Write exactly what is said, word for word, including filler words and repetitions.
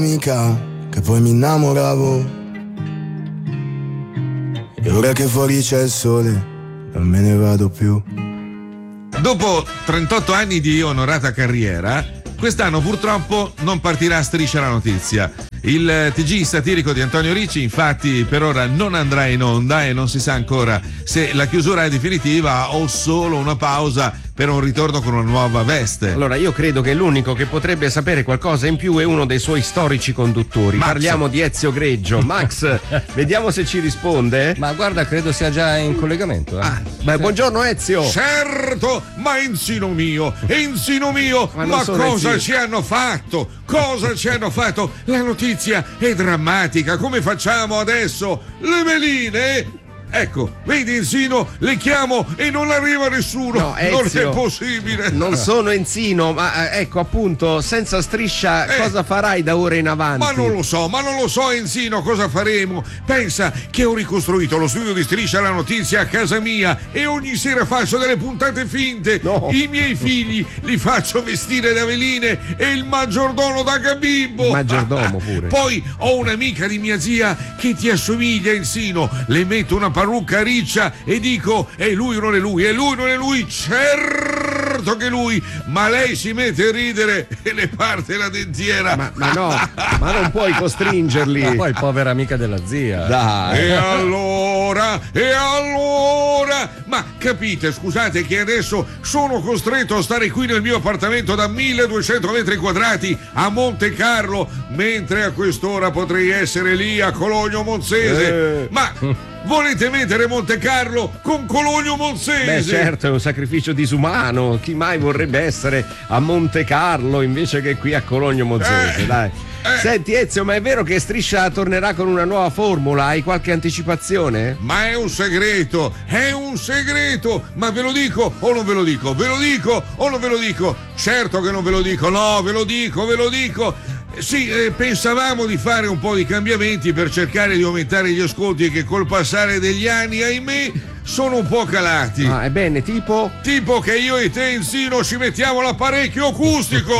Mica che poi mi innamoravo, e ora che fuori c'è il sole non me ne vado più. Dopo trentotto anni di onorata carriera, quest'anno purtroppo non partirà Striscia la notizia. Il T G satirico di Antonio Ricci infatti per ora non andrà in onda e non si sa ancora se la chiusura è definitiva o solo una pausa per un ritorno con una nuova veste. Allora io credo che l'unico che potrebbe sapere qualcosa in più è uno dei suoi storici conduttori. Max. Parliamo di Ezio Greggio. Max, vediamo se ci risponde. Ma guarda, credo sia già in collegamento. Eh. Ah, beh, buongiorno Ezio. Certo, ma Enzino mio, Enzino mio, Ma ma, non sono cosa Enzino. ci hanno fatto? Cosa ci hanno fatto? La notizia è drammatica, come facciamo adesso? Le veline? Ecco, vedi Enzino, le chiamo e non arriva nessuno. No, non Ezio, è possibile. Non sono Enzino, ma eh, ecco appunto, senza Striscia Eh. cosa farai da ora in avanti? Ma non lo so, ma non lo so Enzino, cosa faremo? Pensa che ho ricostruito lo studio di Striscia la notizia a casa mia e ogni sera faccio delle puntate finte. No. I miei figli li faccio vestire da veline e il maggiordomo da Gabibbo. Maggiordomo pure. Poi ho un'amica di mia zia che ti assomiglia Enzino, le metto una parrucca riccia e dico è lui non è lui, è lui non è lui, certo che lui, ma lei si mette a ridere e le parte la dentiera. Ma, ma no, ma non puoi costringerli. Ma poi povera amica della zia. Dai. E allora, e allora, ma capite, scusate che adesso sono costretto a stare qui nel mio appartamento da milleduecento metri quadrati a Monte Carlo, mentre a quest'ora potrei essere lì a Cologno Monzese. Eh. Ma volete mettere Monte Carlo con Cologno Monzese? Beh certo, è un sacrificio disumano. Chi mai vorrebbe essere a Monte Carlo invece che qui a Cologno Monzese, Eh, dai. eh. Senti Ezio, ma è vero che Striscia tornerà con una nuova formula? Hai qualche anticipazione? Ma è un segreto, è un segreto, ma ve lo dico o non ve lo dico? Ve lo dico o non ve lo dico? Certo che non ve lo dico, no, ve lo dico, ve lo dico. Sì, eh, pensavamo di fare un po' di cambiamenti per cercare di aumentare gli ascolti che col passare degli anni, ahimè, sono un po' calati. Ah, ebbene, tipo? Tipo che io e te, Enzino, ci mettiamo l'apparecchio acustico.